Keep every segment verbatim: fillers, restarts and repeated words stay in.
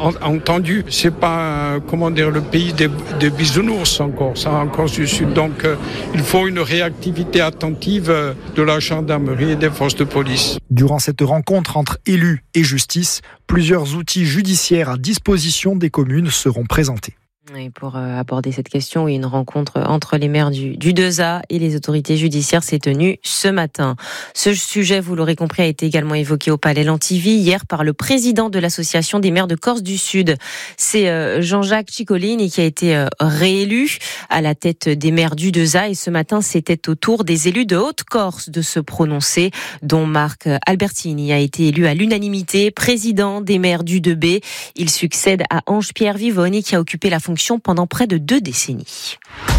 entendu. C'est pas, comment dire, le pays des, des bisounours encore, ça, en Corse du Sud. Donc, euh, il faut une réactivité attentive euh, de la gendarmerie et des forces de police. Durant cette rencontre entre élus et justice, plusieurs outils judiciaires à disposition des communes seront présentés. Et pour euh, aborder cette question, une rencontre entre les maires du, du deux A et les autorités judiciaires s'est tenue ce matin. Ce sujet, vous l'aurez compris, a été également évoqué au Palais Lantivy hier par le président de l'association des maires de Corse du Sud. C'est euh, Jean-Jacques Ciccolini qui a été euh, réélu à la tête des maires du deux A. Et ce matin, c'était au tour des élus de Haute-Corse de se prononcer, dont Marc Albertini a été élu à l'unanimité président des maires du deux B. Il succède à Ange-Pierre Vivoni qui a occupé la fonction pendant près de deux décennies.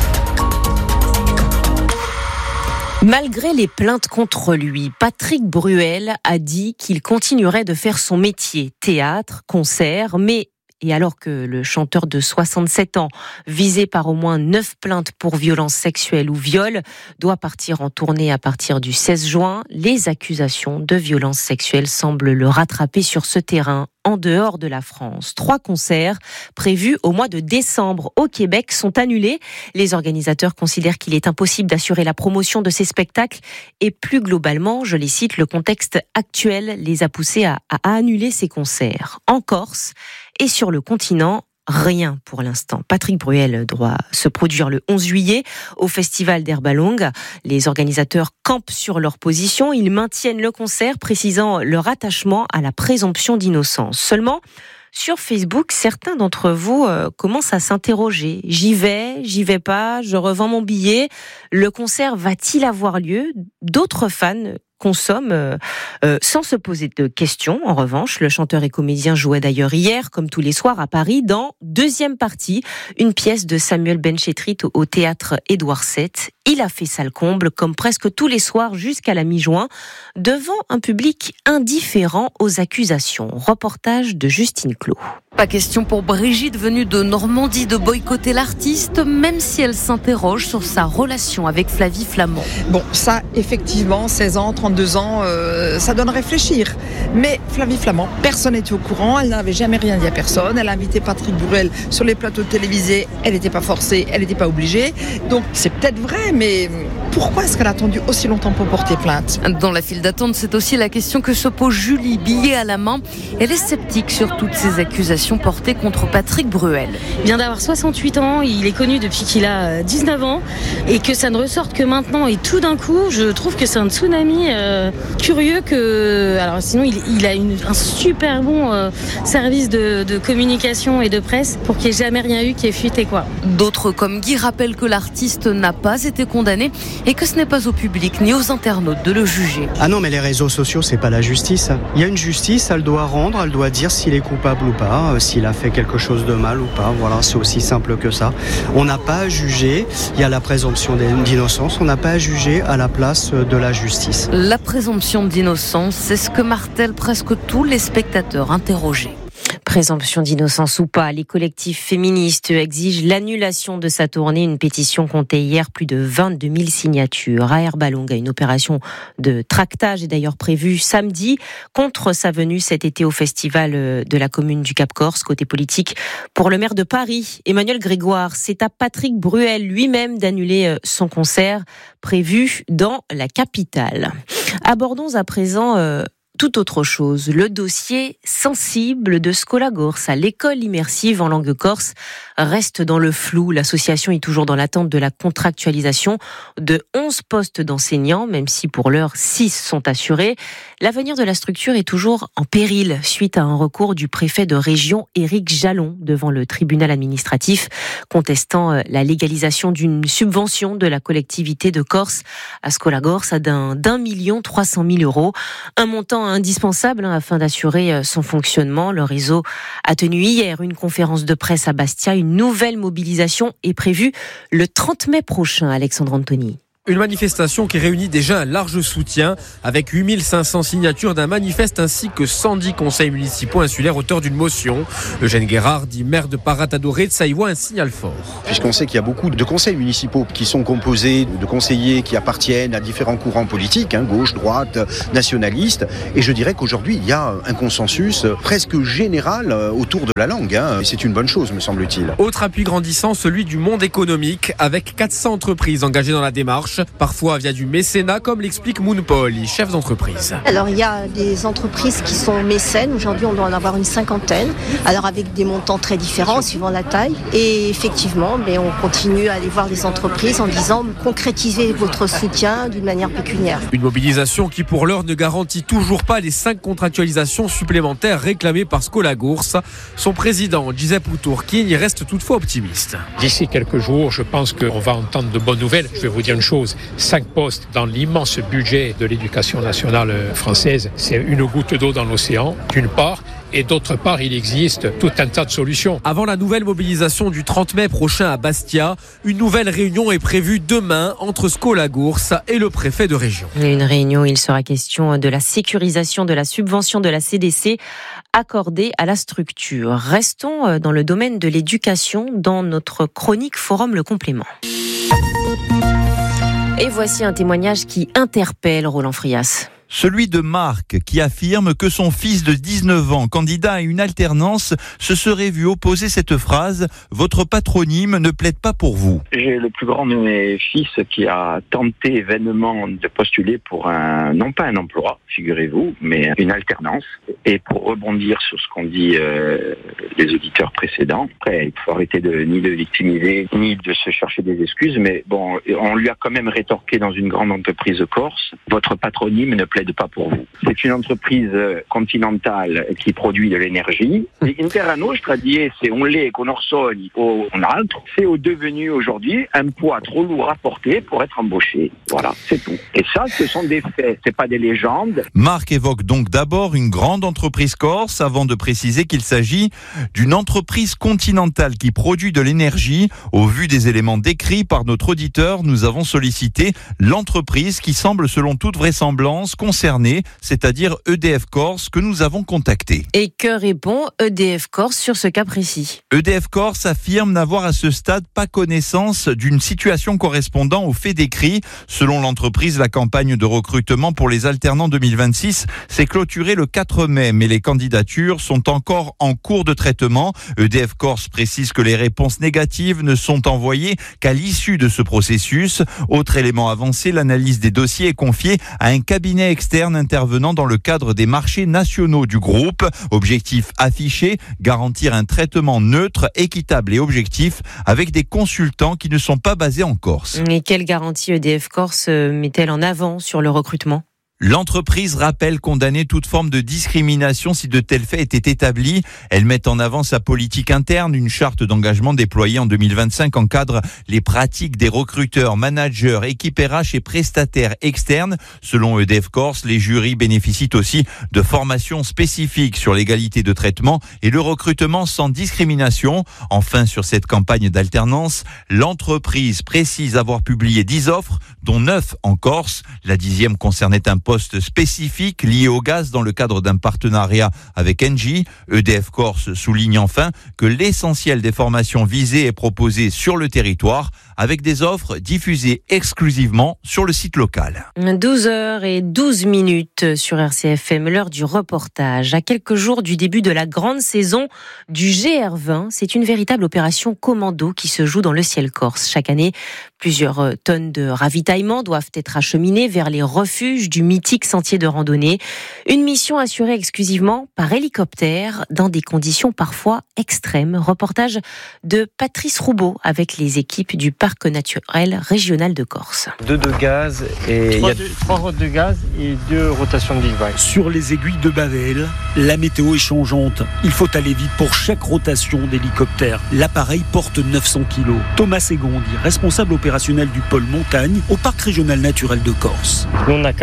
Malgré les plaintes contre lui, Patrick Bruel a dit qu'il continuerait de faire son métier, théâtre, concert, mais et alors que le chanteur de soixante-sept ans, visé par au moins neuf plaintes pour violences sexuelles ou viol, doit partir en tournée à partir du seize juin, les accusations de violences sexuelles semblent le rattraper sur ce terrain en dehors de la France. Trois concerts prévus au mois de décembre au Québec sont annulés. Les organisateurs considèrent qu'il est impossible d'assurer la promotion de ces spectacles et plus globalement, je les cite, le contexte actuel les a poussés à, à annuler ces concerts. En Corse et sur le continent, rien pour l'instant. Patrick Bruel doit se produire le onze juillet au festival d'Herbalongue. Les organisateurs campent sur leur position. Ils maintiennent le concert, précisant leur attachement à la présomption d'innocence. Seulement, sur Facebook, certains d'entre vous euh, commencent à s'interroger. J'y vais, j'y vais pas, je revends mon billet. Le concert va-t-il avoir lieu ? D'autres fans consomment euh, euh, sans se poser de questions. En revanche, le chanteur et comédien jouait d'ailleurs hier, comme tous les soirs à Paris, dans Deuxième partie, une pièce de Samuel Benchetrit au, au théâtre Édouard sept. Il a fait salle comble, comme presque tous les soirs jusqu'à la mi-juin, devant un public indifférent aux accusations. Reportage de Justine Clos. Pas question pour Brigitte, venue de Normandie, de boycotter l'artiste, même si elle s'interroge sur sa relation avec Flavie Flament. Bon, ça, effectivement, seize ans, trente-deux ans, euh, ça donne à réfléchir. Mais Flavie Flament, personne n'était au courant, elle n'avait jamais rien dit à personne. Elle a invité Patrick Bruel sur les plateaux télévisés, elle n'était pas forcée, elle n'était pas obligée. Donc, c'est peut-être vrai, mais pourquoi est-ce qu'elle a attendu aussi longtemps pour porter plainte ? Dans la file d'attente, c'est aussi la question que se pose Julie, billet à la main. Elle est sceptique sur toutes ces accusations portées contre Patrick Bruel. Il vient d'avoir soixante-huit ans, il est connu depuis qu'il a dix-neuf ans, et que ça ne ressorte que maintenant et tout d'un coup, je trouve que c'est un tsunami euh, curieux que... Alors sinon, il, il a une, un super bon euh, service de, de communication et de presse pour qu'il n'y ait jamais rien eu qui ait fuité, quoi. D'autres, comme Guy, rappellent que l'artiste n'a pas été condamné et que ce n'est pas au public ni aux internautes de le juger. Ah non, mais les réseaux sociaux, c'est pas la justice. Il y a une justice, elle doit rendre, elle doit dire s'il est coupable ou pas, s'il a fait quelque chose de mal ou pas. Voilà, c'est aussi simple que ça. On n'a pas à juger, il y a la présomption d'innocence, on n'a pas à juger à la place de la justice. La présomption d'innocence, c'est ce que martèlent presque tous les spectateurs interrogés. Présomption d'innocence ou pas, les collectifs féministes exigent l'annulation de sa tournée. Une pétition comptait hier plus de vingt-deux mille signatures. À Herbalongue, une opération de tractage est d'ailleurs prévue samedi contre sa venue cet été au festival de la commune du Cap-Corse. Côté politique, pour le maire de Paris, Emmanuel Grégoire, c'est à Patrick Bruel lui-même d'annuler son concert prévu dans la capitale. Abordons à présent... Euh, Tout autre chose, le dossier sensible de Scolagorce à l'école immersive en langue corse reste dans le flou. L'association est toujours dans l'attente de la contractualisation de onze postes d'enseignants, même si pour l'heure six sont assurés. L'avenir de la structure est toujours en péril suite à un recours du préfet de région Éric Jalon devant le tribunal administratif contestant la légalisation d'une subvention de la collectivité de Corse à Scolagorce d'un, d'un million trois cent mille euros. Un montant indispensable hein, afin d'assurer son fonctionnement. Le réseau a tenu hier une conférence de presse à Bastia. Une nouvelle mobilisation est prévue le trente mai prochain, Alexandre Antoni. Une manifestation qui réunit déjà un large soutien avec huit mille cinq cents signatures d'un manifeste ainsi que cent dix conseils municipaux insulaires auteurs d'une motion. Eugène Guérard, dit maire de Paratadoré, ça y voit un signal fort. Puisqu'on sait qu'il y a beaucoup de conseils municipaux qui sont composés de conseillers qui appartiennent à différents courants politiques, hein, gauche, droite, nationalistes, et je dirais qu'aujourd'hui il y a un consensus presque général autour de la langue, hein. Et c'est une bonne chose, me semble-t-il. Autre appui grandissant, celui du monde économique, avec quatre cents entreprises engagées dans la démarche, parfois via du mécénat, comme l'explique Moonpol, chef d'entreprise. Alors il y a des entreprises qui sont mécènes, aujourd'hui on doit en avoir une cinquantaine, alors avec des montants très différents suivant la taille, et effectivement mais on continue à aller voir les entreprises en disant concrétisez votre soutien d'une manière pécuniaire. Une mobilisation qui pour l'heure ne garantit toujours pas les cinq contractualisations supplémentaires réclamées par Scolagours. Son président, Giuseppe Uturkin, y reste toutefois optimiste. D'ici quelques jours, je pense qu'on va entendre de bonnes nouvelles. Je vais vous dire une chose, cinq postes dans l'immense budget de l'éducation nationale française, c'est une goutte d'eau dans l'océan, d'une part, et d'autre part, il existe tout un tas de solutions. Avant la nouvelle mobilisation du trente mai prochain à Bastia, une nouvelle réunion est prévue demain entre Scolagours et le préfet de région. Une réunion où il sera question de la sécurisation de la subvention de la C D C accordée à la structure. Restons dans le domaine de l'éducation dans notre chronique Forum Le Complément. Et voici un témoignage qui interpelle Roland Frias. Celui de Marc, qui affirme que son fils de dix-neuf ans, candidat à une alternance, se serait vu opposer cette phrase « Votre patronyme ne plaide pas pour vous ». J'ai le plus grand de mes fils qui a tenté vainement de postuler pour un, non pas un emploi, figurez-vous, mais une alternance. Et pour rebondir sur ce qu'ont dit euh, les auditeurs précédents, après, il faut arrêter de, ni de victimiser, ni de se chercher des excuses, mais bon, on lui a quand même rétorqué dans une grande entreprise corse « Votre patronyme ne plaide pas pour vous ». C'est une entreprise continentale qui produit de l'énergie. Intera Nostra dit c'est on l'est qu'on orsogni au on altro. C'est au devenu aujourd'hui un poids trop lourd à porter pour être embauché. Voilà, c'est tout. Et ça, ce sont des faits, c'est pas des légendes. Marc évoque donc d'abord une grande entreprise corse avant de préciser qu'il s'agit d'une entreprise continentale qui produit de l'énergie. Au vu des éléments décrits par notre auditeur, nous avons sollicité l'entreprise qui semble selon toute vraisemblance concernée, c'est-à-dire E D F Corse, que nous avons contacté. Et que répond E D F Corse sur ce cas précis ? E D F Corse affirme n'avoir à ce stade pas connaissance d'une situation correspondant aux faits décrits. Selon l'entreprise, la campagne de recrutement pour les alternants deux mille vingt-six s'est clôturée le quatre mai, mais les candidatures sont encore en cours de traitement. E D F Corse précise que les réponses négatives ne sont envoyées qu'à l'issue de ce processus. Autre élément avancé, l'analyse des dossiers est confiée à un cabinet externe intervenant dans le cadre des marchés nationaux du groupe. Objectif affiché, garantir un traitement neutre, équitable et objectif avec des consultants qui ne sont pas basés en Corse. Et quelle garantie E D F Corse met-elle en avant sur le recrutement ? L'entreprise rappelle condamner toute forme de discrimination si de tels faits étaient établis. Elle met en avant sa politique interne. Une charte d'engagement déployée en deux mille vingt-cinq encadre les pratiques des recruteurs, managers, équipes R H et prestataires externes. Selon E D F Corse, les jurys bénéficient aussi de formations spécifiques sur l'égalité de traitement et le recrutement sans discrimination. Enfin, sur cette campagne d'alternance, l'entreprise précise avoir publié dix offres, dont neuf en Corse. La dixième concernait un poste spécifique lié au gaz dans le cadre d'un partenariat avec Engie. E D F Corse souligne enfin que l'essentiel des formations visées est proposé sur le territoire avec des offres diffusées exclusivement sur le site local. douze heures douze minutes sur R C F M, l'heure du reportage. À quelques jours du début de la grande saison du G R vingt, c'est une véritable opération commando qui se joue dans le ciel corse. Chaque année, plusieurs tonnes de ravitaillement doivent être acheminées vers les refuges du mythique sentier de randonnée. Une mission assurée exclusivement par hélicoptère dans des conditions parfois extrêmes. Reportage de Patrice Roubaud avec les équipes du Parc naturel régional de Corse. Deux de gaz et trois, y a... de, trois routes de gaz et deux rotations de Big Bang. Sur les aiguilles de Bavel, la météo est changeante. Il faut aller vite pour chaque rotation d'hélicoptère. L'appareil porte neuf cents kilos. Thomas Segondi, responsable opérationnel du pôle montagne au Parc régional naturel de Corse. Nous on a quatorze refuges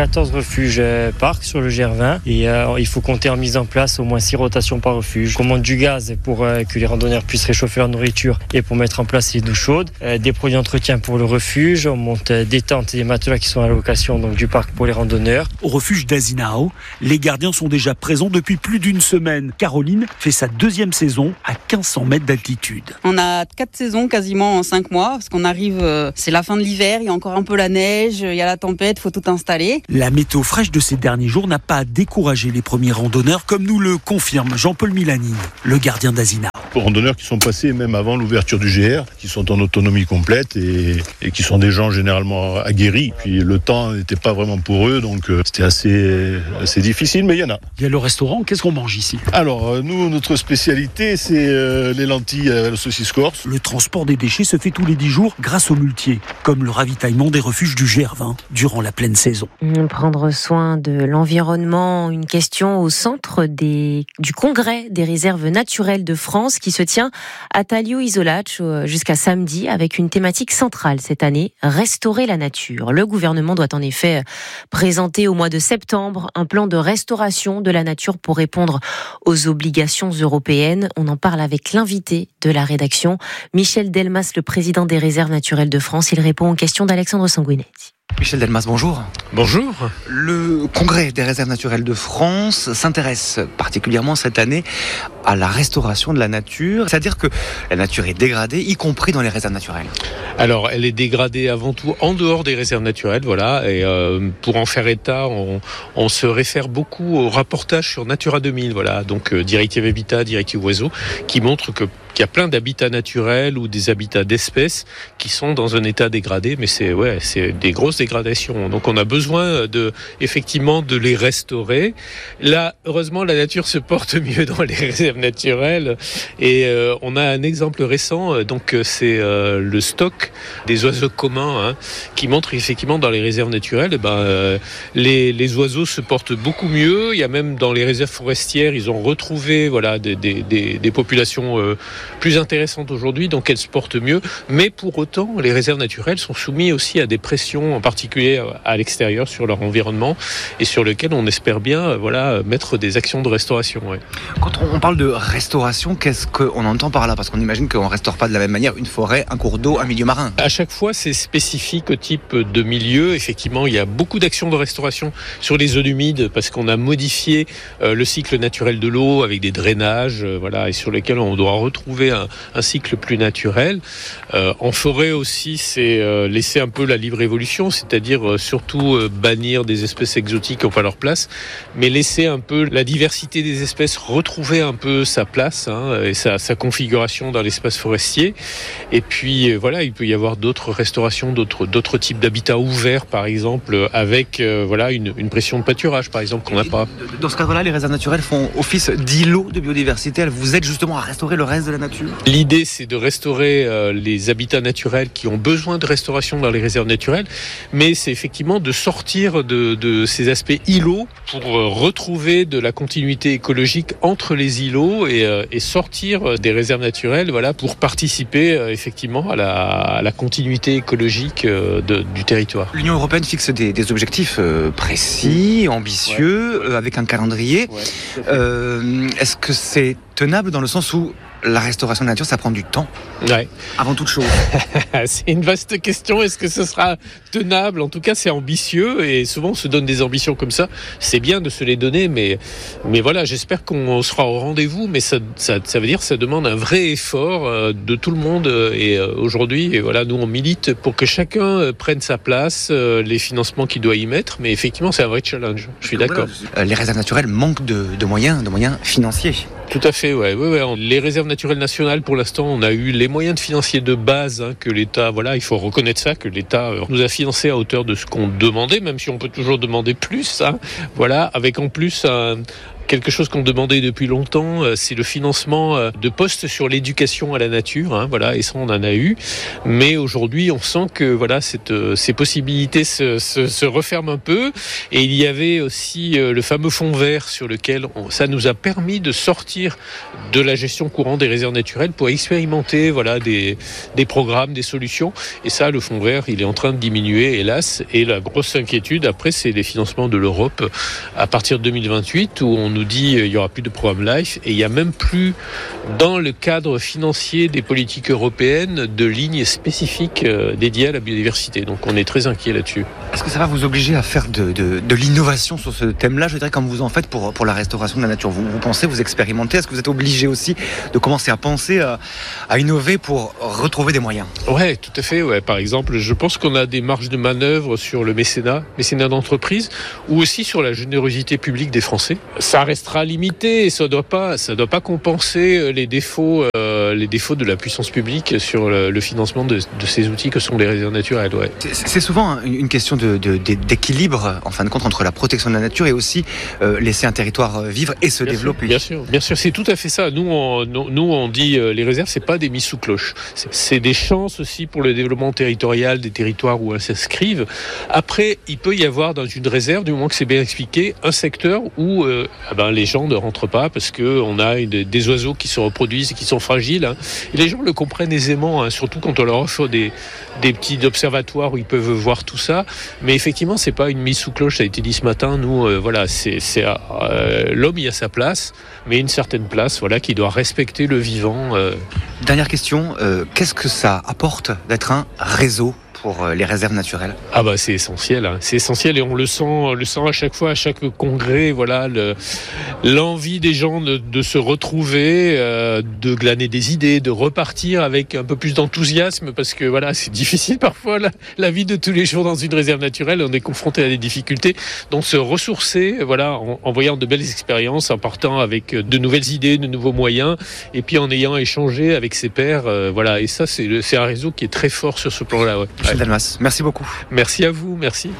refuge parc sur le G R vingt et euh, il faut compter en mise en place au moins six rotations par refuge. On commande du gaz pour euh, que les randonneurs puissent réchauffer leur nourriture et pour mettre en place les douches chaudes. Euh, des produits d'entretien pour le refuge. On monte euh, des tentes et des matelas qui sont à location donc du parc pour les randonneurs. Au refuge d'Azinao, les gardiens sont déjà présents depuis plus d'une semaine. Caroline fait sa deuxième saison à quinze cents mètres d'altitude. On a quatre saisons quasiment en cinq mois parce qu'on arrive, euh, c'est la fin de l'hiver, il y a encore un peu la neige, il y a la tempête, il faut tout installer. La météo fraîche de ces derniers jours n'a pas découragé les premiers randonneurs comme nous le confirme Jean-Paul Milani, le gardien d'Azinao. Randonneurs qui sont passés même avant l'ouverture du G R, qui sont en autonomie complète et, et qui sont des gens généralement aguerris. Puis le temps n'était pas vraiment pour eux, donc euh, c'était assez, assez difficile, mais il y en a. Il y a le restaurant, qu'est-ce qu'on mange ici ? Alors, euh, nous, notre spécialité, c'est euh, les lentilles à la saucisse corse. Le transport des déchets se fait tous les dix jours grâce aux muletiers, comme le ravitaillement des refuges du G R vingt durant la pleine saison. Prendre soin de l'environnement, une question au centre des, du congrès des réserves naturelles de France qui se tient à Tallio-Isolaccio jusqu'à samedi avec une thématique centrale cette année, restaurer la nature. Le gouvernement doit en effet présenter au mois de septembre un plan de restauration de la nature pour répondre aux obligations européennes. On en parle avec l'invité de la rédaction, Michel Delmas, le président des réserves naturelles de France. Il répond aux questions d'Alexandre Sanguinetti. Michel Delmas, bonjour. Bonjour. Le Congrès des réserves naturelles de France s'intéresse particulièrement cette année à la restauration de la nature, c'est-à-dire que la nature est dégradée, y compris dans les réserves naturelles. Alors, elle est dégradée avant tout en dehors des réserves naturelles, voilà, et euh, pour en faire état, on, on se réfère beaucoup au rapportage sur Natura deux mille, voilà, donc euh, Directive Habitat, Directive Oiseaux, qui montre que qu'il y a plein d'habitats naturels ou des habitats d'espèces qui sont dans un état dégradé, mais c'est ouais, c'est des grosses dégradations. Donc on a besoin de effectivement de les restaurer. Là, heureusement, la nature se porte mieux dans les réserves naturelles et euh, on a un exemple récent. Donc c'est euh, le stock des oiseaux communs hein, qui montre effectivement dans les réserves naturelles, eh ben euh, les les oiseaux se portent beaucoup mieux. Il y a même dans les réserves forestières, ils ont retrouvé voilà des des des, des populations euh, plus intéressantes aujourd'hui, donc elles se portent mieux. Mais pour autant, les réserves naturelles sont soumises aussi à des pressions, en particulier à l'extérieur, sur leur environnement, et sur lequel on espère bien voilà, mettre des actions de restauration. Ouais. Quand on parle de restauration, qu'est-ce qu'on entend par là ? Parce qu'on imagine qu'on ne restaure pas de la même manière une forêt, un cours d'eau, un milieu marin. À chaque fois, c'est spécifique au type de milieu. Effectivement, il y a beaucoup d'actions de restauration sur les zones humides, parce qu'on a modifié euh, le cycle naturel de l'eau avec des drainages, euh, voilà, et sur lesquels on doit retrouver Un, un cycle plus naturel. Euh, en forêt aussi, c'est euh, laisser un peu la libre évolution, c'est-à-dire euh, surtout euh, bannir des espèces exotiques qui n'ont pas leur place, mais laisser un peu la diversité des espèces retrouver un peu sa place hein, et sa, sa configuration dans l'espace forestier. Et puis euh, voilà, il peut y avoir d'autres restaurations, d'autres, d'autres types d'habitats ouverts, par exemple, avec euh, voilà une, une pression de pâturage, par exemple, qu'on n'a pas. Dans ce cadre-là, les réserves naturelles font office d'îlots de biodiversité. Elles vous aident justement à restaurer le reste de la nature. L'idée, c'est de restaurer euh, les habitats naturels qui ont besoin de restauration dans les réserves naturelles, mais c'est effectivement de sortir de, de ces aspects îlots pour euh, retrouver de la continuité écologique entre les îlots et, euh, et sortir des réserves naturelles, voilà, pour participer euh, effectivement à la, à la continuité écologique euh, de, du territoire. L'Union européenne fixe des, des objectifs euh, précis, ambitieux, ouais. euh, avec un calendrier. Ouais, euh, est-ce que c'est tenable dans le sens où la restauration de la nature, ça prend du temps. Ouais. Avant toute chose. C'est une vaste question. Est-ce que ce sera tenable ? En tout cas, c'est ambitieux et souvent on se donne des ambitions comme ça. C'est bien de se les donner, mais, mais voilà, j'espère qu'on sera au rendez-vous. Mais ça, ça, ça veut dire que ça demande un vrai effort de tout le monde. Et aujourd'hui, et voilà, nous on milite pour que chacun prenne sa place, les financements qu'il doit y mettre. Mais effectivement, c'est un vrai challenge. Je suis d'accord. Voilà, les réserves naturelles manquent de, de moyens, de moyens financiers. Tout à fait, ouais, ouais, ouais. Les réserves naturelles nationales, pour l'instant, on a eu les moyens de financier de base hein, que l'État, voilà, il faut reconnaître ça, que l'État nous a financé à hauteur de ce qu'on demandait, même si on peut toujours demander plus, hein, voilà, avec en plus un quelque chose qu'on demandait depuis longtemps, c'est le financement de postes sur l'éducation à la nature. Hein, voilà, et ça on en a eu. Mais aujourd'hui, on sent que voilà, cette, ces possibilités se, se, se referment un peu. Et il y avait aussi le fameux fonds vert sur lequel on, ça nous a permis de sortir de la gestion courante des réserves naturelles pour expérimenter voilà des, des programmes, des solutions. Et ça, le fonds vert, il est en train de diminuer, hélas. Et la grosse inquiétude, après, c'est les financements de l'Europe à partir de deux mille vingt-huit, où on nous dit qu'il n'y aura plus de programme LIFE, et il n'y a même plus, dans le cadre financier des politiques européennes, de lignes spécifiques dédiées à la biodiversité. Donc on est très inquiet là-dessus. Est-ce que ça va vous obliger à faire de, de, de l'innovation sur ce thème-là, je dirais, comme vous en faites pour, pour la restauration de la nature? Vous, vous pensez, vous expérimentez, est-ce que vous êtes obligé aussi de commencer à penser à, à innover pour retrouver des moyens? Ouais, tout à fait. Ouais. Par exemple, je pense qu'on a des marges de manœuvre sur le mécénat, mécénat d'entreprise, ou aussi sur la générosité publique des Français. Ça restera limité et ça doit pas, ça doit pas compenser les défauts, euh, les défauts de la puissance publique sur le, le financement de, de ces outils que sont les réserves naturelles. Ouais. C'est, c'est souvent une question de, de, de, d'équilibre, en fin de compte, entre la protection de la nature et aussi euh, laisser un territoire vivre et se bien développer. Sûr, bien sûr, bien sûr, c'est tout à fait ça. Nous, on, nous, on dit euh, les réserves, c'est pas des mises sous cloche. C'est, c'est des chances aussi pour le développement territorial des territoires où elles s'inscrivent. Après, il peut y avoir dans une réserve, du moment que c'est bien expliqué, un secteur où euh, eh ben, les gens ne rentrent pas parce que on a une, des oiseaux qui se reproduisent et qui sont fragiles. Hein. Et les gens le comprennent aisément, hein, surtout quand on leur offre des, des petits observatoires où ils peuvent voir tout ça. Mais effectivement, c'est pas une mise sous cloche. Ça a été dit ce matin. Nous, euh, voilà, c'est, c'est euh, l'homme il a sa place, mais une certaine place, voilà, qui doit respecter le vivant. Euh. Dernière question, euh, qu'est-ce que ça apporte d'être un réseau pour les réserves naturelles? Ah bah c'est essentiel, hein. C'est essentiel et on le sent, on le sent à chaque fois, à chaque congrès, voilà, le, l'envie des gens de, de se retrouver, euh, de glaner des idées, de repartir avec un peu plus d'enthousiasme parce que voilà, c'est difficile parfois la, la vie de tous les jours dans une réserve naturelle, on est confronté à des difficultés, donc se ressourcer, voilà, en, en voyant de belles expériences, en partant avec de nouvelles idées, de nouveaux moyens, et puis en ayant échangé avec ses pairs, euh, voilà, et ça c'est, c'est un réseau qui est très fort sur ce plan-là. Ouais. Michel Delmas, merci beaucoup. Merci à vous, merci.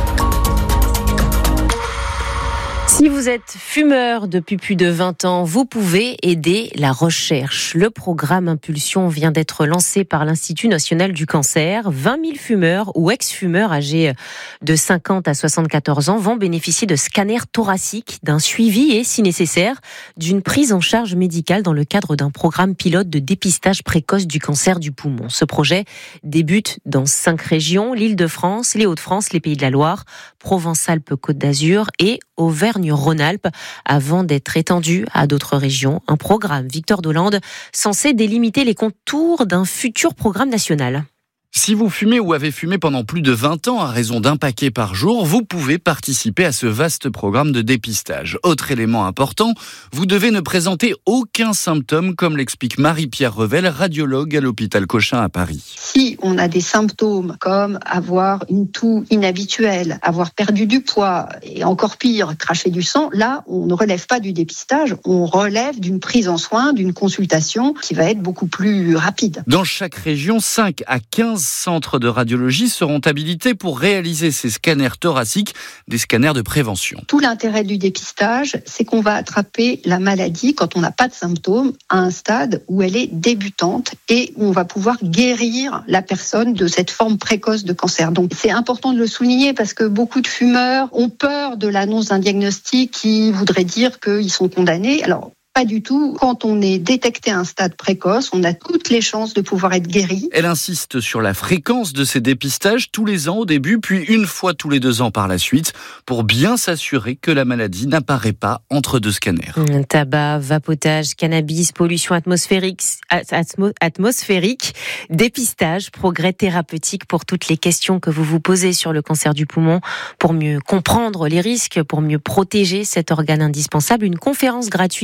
Si vous êtes fumeur depuis plus de vingt ans, vous pouvez aider la recherche. Le programme Impulsion vient d'être lancé par l'Institut national du cancer. vingt mille fumeurs ou ex-fumeurs âgés de cinquante à soixante-quatorze ans vont bénéficier de scanners thoraciques, d'un suivi et, si nécessaire, d'une prise en charge médicale dans le cadre d'un programme pilote de dépistage précoce du cancer du poumon. Ce projet débute dans cinq régions, l'Île-de-France, les Hauts-de-France, les Pays de la Loire, Provence-Alpes-Côte d'Azur et Auvergne-Rhône-Alpes, avant d'être étendu à d'autres régions. Un programme, Victor Dolande, censé délimiter les contours d'un futur programme national. Si vous fumez ou avez fumé pendant plus de vingt ans à raison d'un paquet par jour, vous pouvez participer à ce vaste programme de dépistage. Autre élément important, vous devez ne présenter aucun symptôme, comme l'explique Marie-Pierre Revel, radiologue à l'hôpital Cochin à Paris. Si on a des symptômes comme avoir une toux inhabituelle, avoir perdu du poids et encore pire, cracher du sang, là, on ne relève pas du dépistage, on relève d'une prise en soin, d'une consultation qui va être beaucoup plus rapide. Dans chaque région, cinq à quinze centres de radiologie seront habilités pour réaliser ces scanners thoraciques, des scanners de prévention. Tout l'intérêt du dépistage, c'est qu'on va attraper la maladie quand on n'a pas de symptômes à un stade où elle est débutante et où on va pouvoir guérir la personne de cette forme précoce de cancer. Donc c'est important de le souligner parce que beaucoup de fumeurs ont peur de l'annonce d'un diagnostic qui voudrait dire qu'ils sont condamnés. Alors pas du tout. Quand on est détecté à un stade précoce, on a toutes les chances de pouvoir être guéri. Elle insiste sur la fréquence de ces dépistages tous les ans au début, puis une fois tous les deux ans par la suite, pour bien s'assurer que la maladie n'apparaît pas entre deux scanners. Tabac, vapotage, cannabis, pollution atmosphérique, atmo, atmosphérique, dépistage, progrès thérapeutique pour toutes les questions que vous vous posez sur le cancer du poumon, pour mieux comprendre les risques, pour mieux protéger cet organe indispensable. Une conférence gratuite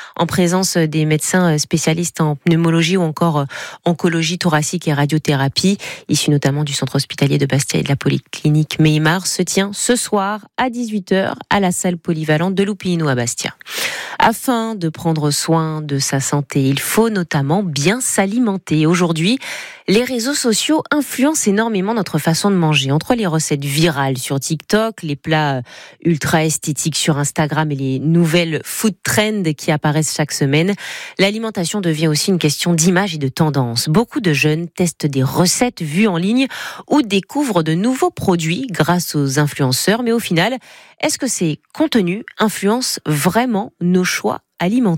en présence des médecins spécialistes en pneumologie ou encore oncologie thoracique et radiothérapie, issus notamment du centre hospitalier de Bastia et de la polyclinique Meimar, se tient ce soir à dix-huit heures à la salle polyvalente de Loupino à Bastia. Afin de prendre soin de sa santé, il faut notamment bien s'alimenter. Aujourd'hui, les réseaux sociaux influencent énormément notre façon de manger. Entre les recettes virales sur TikTok, les plats ultra esthétiques sur Instagram et les nouvelles food trends qui apparaissent chaque semaine, l'alimentation devient aussi une question d'image et de tendance. Beaucoup de jeunes testent des recettes vues en ligne ou découvrent de nouveaux produits grâce aux influenceurs. Mais au final, est-ce que ces contenus influencent vraiment nos choix alimentaires ?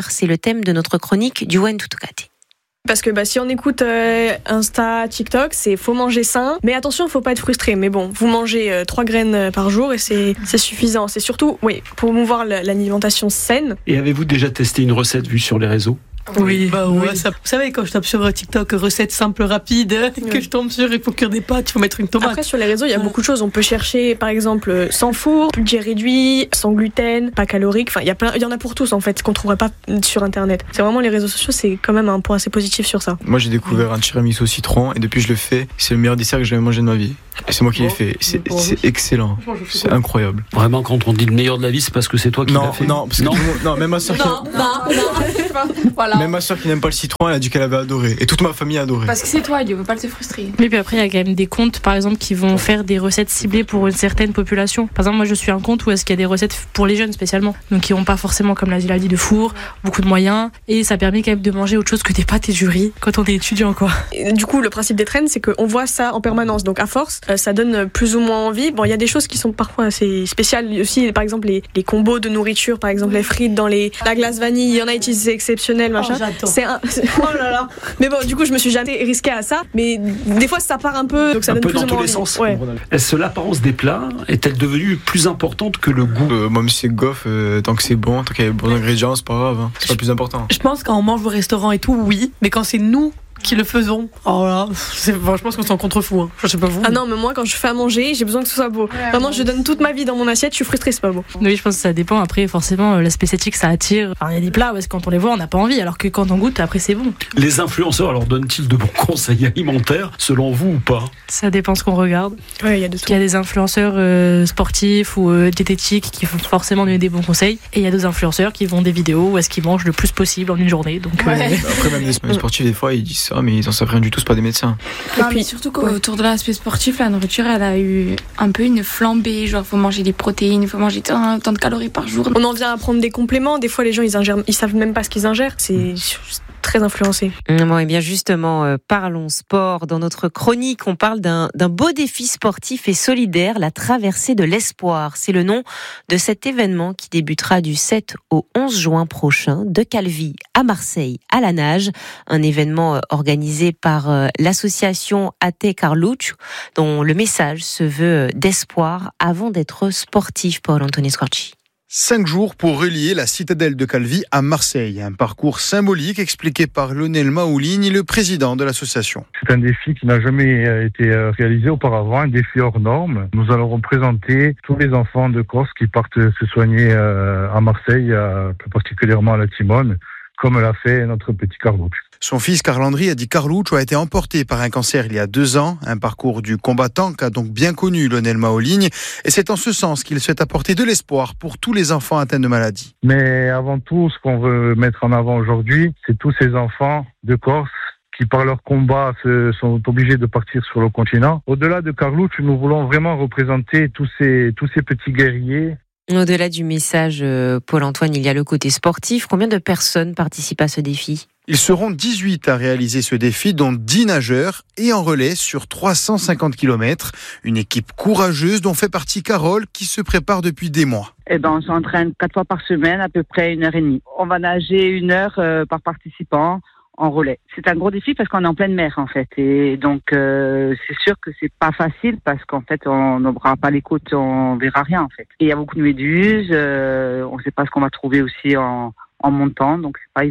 C'est le thème de notre chronique du Wen Tutokati. Parce que bah, si on écoute euh, Insta, TikTok, c'est faut manger sain. Mais attention, faut pas être frustré. Mais bon, vous mangez euh, trois graines par jour et c'est, c'est suffisant. C'est surtout, oui, pour promouvoir l'alimentation saine. Et avez-vous déjà testé une recette vue sur les réseaux ? Oui, bah ouais, oui. Ça, vous savez, quand je tape sur TikTok recette simple, rapide, oui. que je tombe sur il faut cuire des pâtes, il faut mettre une tomate. Après, sur les réseaux, il y a ouais. beaucoup de choses. On peut chercher, par exemple, sans four, budget réduit, sans gluten, pas calorique. Enfin, il y a plein, il y en a pour tous, en fait, qu'on trouverait pas sur Internet. C'est vraiment les réseaux sociaux, c'est quand même un point assez positif sur ça. Moi, j'ai découvert un tiramisu au citron et depuis je le fais, c'est le meilleur dessert que j'ai jamais mangé de ma vie. Et c'est moi qui l'ai fait. C'est, c'est excellent. C'est incroyable. Vraiment, quand on dit le meilleur de la vie, c'est parce que c'est toi qui non, l'as fait. Non, parce que non, monde, non, même ma soeur qui, non, non, non. Voilà. Même ma soeur qui n'aime pas le citron, elle a dit qu'elle avait adoré. Et toute ma famille a adoré. Parce que c'est toi, il ne veut pas te frustrer. Mais puis après, il y a quand même des comptes, par exemple, qui vont faire des recettes ciblées pour une certaine population. Par exemple, moi, je suis un compte où est-ce qu'il y a des recettes pour les jeunes spécialement. Donc, qui n'ont pas forcément, comme l'a dit, l'a dit, de four, beaucoup de moyens. Et ça permet quand même de manger autre chose que des pâtes et du riz quand on est étudiant, quoi. Et du coup, le principe des trends, c'est qu'on voit ça en permanence. Donc, à force, ça donne plus ou moins envie. Bon, il y a des choses qui sont parfois assez spéciales aussi. Par exemple, les, les combos de nourriture, par exemple, les frites dans les, la glace vanille, il y en a utilisé c'est exceptionnel, machin. Oh, j'adore. C'est un, c'est, oh là là. Mais bon, du coup, je me suis jamais risquée à ça. Mais des fois, ça part un peu, donc ça un donne peu plus dans ou tous moins les envie. sens. Ouais. Est-ce que l'apparence des plats est-elle devenue plus importante que le goût ? euh, Moi, c'est goff, euh, tant que c'est bon, tant qu'il y a les bons ingrédients, c'est pas grave. Hein. C'est pas le plus important. Je pense quand on mange au restaurant et tout, oui. Mais quand c'est nous qui le faisons, oh là, c'est, enfin, je pense qu'on s'en contrefou. Hein. Je sais pas vous. Ah non, mais moi, quand je fais à manger, j'ai besoin que ce soit beau. Ouais, Vraiment, ouais. je donne toute ma vie dans mon assiette, je suis frustrée, c'est pas beau. Oui, je pense que ça dépend. Après, forcément, l'aspect esthétique, ça attire. Enfin, il y a des plats où quand on les voit, on n'a pas envie, alors que quand on goûte, après, c'est bon. Les influenceurs leur donnent-ils de bons conseils alimentaires, selon vous ou pas ? Ça dépend ce qu'on regarde. Ouais, il y a de tout. Il y a des influenceurs euh, sportifs ou euh, diététiques qui vont forcément donner des bons conseils. Et il y a d'autres influenceurs qui font des vidéos où est-ce qu'ils mangent le plus possible en une journée. Donc, ouais. euh... Après, même les sportifs, des fois, ils disent ça, mais ils en savent rien du tout, c'est pas des médecins. Non, mais surtout qu'autour de l'aspect sportif, la nourriture, elle a eu un peu une flambée. Genre, faut manger des protéines, faut manger tant, tant de calories par jour. On en vient à prendre des compléments. Des fois, les gens, ils ingèrent, ils savent même pas ce qu'ils ingèrent. C'est très influencé. Bon, et bien justement, euh, parlons sport. Dans notre chronique, on parle d'un, d'un beau défi sportif et solidaire, la traversée de l'espoir. C'est le nom de cet événement qui débutera du sept au onze juin prochain, de Calvi à Marseille, à la nage. Un événement euh, organisé par euh, l'association A T Carluccio, dont le message se veut d'espoir avant d'être sportif, Paul Anthony Scorci. Cinq jours pour relier la citadelle de Calvi à Marseille. Un parcours symbolique expliqué par Lionel Maouligne, le président de l'association. C'est un défi qui n'a jamais été réalisé auparavant, un défi hors norme. Nous allons représenter tous les enfants de Corse qui partent se soigner à Marseille, plus particulièrement à la Timone, comme l'a fait notre petit Carluccio. Son fils Carl-André a dit Carluccio a été emporté par un cancer il y a deux ans, un parcours du combattant qu'a donc bien connu Lionel Maouligne, et c'est en ce sens qu'il souhaite apporter de l'espoir pour tous les enfants atteints de maladie. Mais avant tout, ce qu'on veut mettre en avant aujourd'hui, c'est tous ces enfants de Corse qui, par leur combat, se, sont obligés de partir sur le continent. Au-delà de Carluccio, nous voulons vraiment représenter tous ces, tous ces petits guerriers. Au-delà du message, Paul-Antoine, il y a le côté sportif. Combien de personnes participent à ce défi ? Ils seront dix-huit à réaliser ce défi, dont dix nageurs et en relais sur trois cent cinquante kilomètres. Une équipe courageuse dont fait partie Carole, qui se prépare depuis des mois. Eh ben, on s'entraîne quatre fois par semaine, à peu près une heure et demie. On va nager une heure euh, par participant en relais. C'est un gros défi parce qu'on est en pleine mer en fait, et donc euh, c'est sûr que c'est pas facile parce qu'en fait on n'aura pas les côtes, on verra rien en fait. Et il y a beaucoup de méduses, euh, on sait pas ce qu'on va trouver aussi en, en montant, donc c'est pas évident.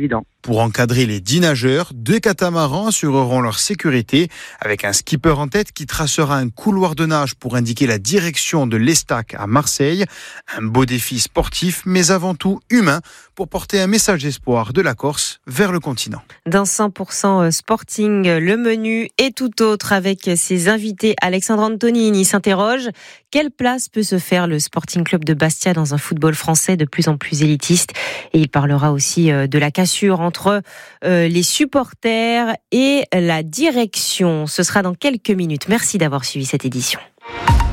Pour encadrer les dix nageurs, deux catamarans assureront leur sécurité avec un skipper en tête qui tracera un couloir de nage pour indiquer la direction de l'Estac à Marseille. Un beau défi sportif, mais avant tout humain, pour porter un message d'espoir de la Corse vers le continent. D'un cent pour cent Sporting, le menu est tout autre avec ses invités. Alexandre Antonini s'interroge. Quelle place peut se faire le Sporting Club de Bastia dans un football français de plus en plus élitiste? Et il parlera aussi de la cassure entre les supporters et la direction. Ce sera dans quelques minutes. Merci d'avoir suivi cette édition.